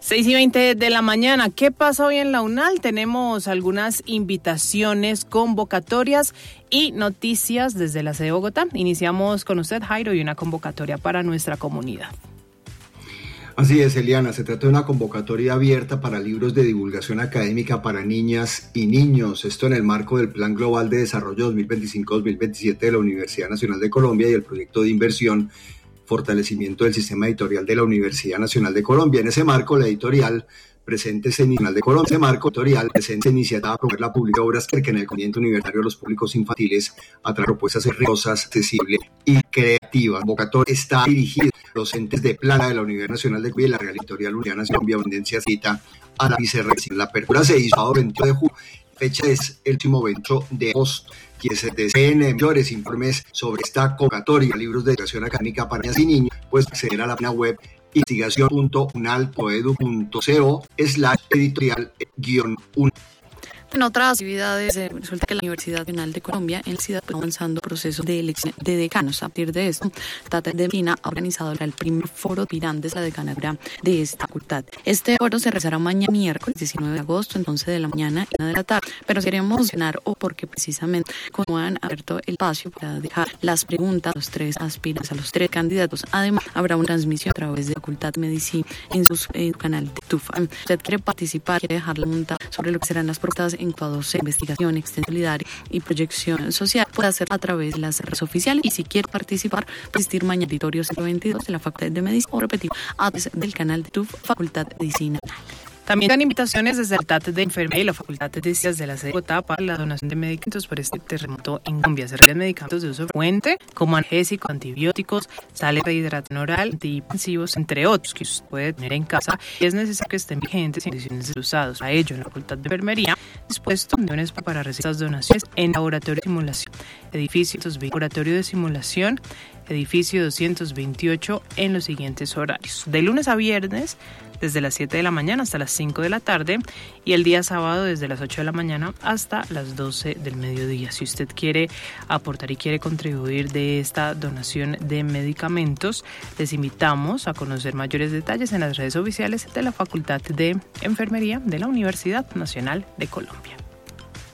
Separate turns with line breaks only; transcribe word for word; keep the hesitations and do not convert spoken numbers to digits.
seis y veinte de la mañana. ¿Qué pasa hoy en la UNAL? Tenemos algunas invitaciones, convocatorias y noticias desde la sede de Bogotá. Iniciamos con usted, Jairo, y una convocatoria para nuestra comunidad.
Así es, Eliana, se trata de una convocatoria abierta para libros de divulgación académica para niñas y niños. Esto en el marco del Plan Global de Desarrollo dos mil veinticinco a dos mil veintisiete de la Universidad Nacional de Colombia y el proyecto de inversión Fortalecimiento del Sistema Editorial de la Universidad Nacional de Colombia. En ese marco, la editorial presente Nacional de Colombia. En ese marco editorial presente iniciativa a promover la publicación de obras que en el continente universitario a los públicos infantiles a través de propuestas rigurosas, accesibles y creativas. El convocatorio está dirigido a los entes de plana de la Universidad Nacional de Colombia y la Real Editorial Universidad Nacional de Colombia, Tendencia cita a la vicerrección. La apertura se hizo el veintidós de julio. Fecha es el último veintiocho de agosto. Quienes se deseen mayores informes sobre esta convocatoria, libros de educación académica para niñas y niños, pues acceder a la página web investigación punto unal punto edu punto co slash editorial guión uno.
En otras actividades, eh, resulta que la Universidad Nacional de Colombia en la ciudad está avanzando procesos de elección de decanos. A partir de esto, Tata de Medina ha organizado el primer foro de aspirantes a la decanatura de esta facultad. Este foro se realizará mañana miércoles diecinueve de agosto, entonces de la mañana y una de la tarde. Pero queremos mencionar, o porque precisamente como han abierto el espacio para dejar las preguntas a los tres aspirantes, a los tres candidatos. Además, habrá una transmisión a través de la Facultad de Medicina en su eh, canal de YouTube. Usted quiere participar, quiere dejar la pregunta sobre lo que serán las propuestas en cuanto a investigación, extensión solidaria y proyección social, puede hacer a través de las redes oficiales. Y si quiere participar, asistir mañana al auditorio ciento veintidós de la Facultad de Medicina o repetir a través del canal de YouTube Facultad de Medicina.
También dan invitaciones desde el T A T de Enfermería y la Facultad de Ciencias de la sede de Bogotá para la donación de medicamentos por este terremoto en Colombia. Se requieren medicamentos de uso frecuente como analgésicos, antibióticos, sales de hidratación oral, antihipertensivos, entre otros que usted puede tener en casa. Y es necesario que estén vigentes y en condiciones de usados. A ello, en la Facultad de Enfermería dispuesto de un espacio para recibir estas donaciones en laboratorio de simulación, edificio doscientos veinte, laboratorio de simulación, edificio doscientos veintiocho en los siguientes horarios: de lunes a viernes desde las siete de la mañana hasta las cinco de la tarde y el día sábado desde las ocho de la mañana hasta las doce del mediodía. Si usted quiere aportar y quiere contribuir de esta donación de medicamentos, les invitamos a conocer mayores detalles en las redes oficiales de la Facultad de Enfermería de la Universidad Nacional de Colombia.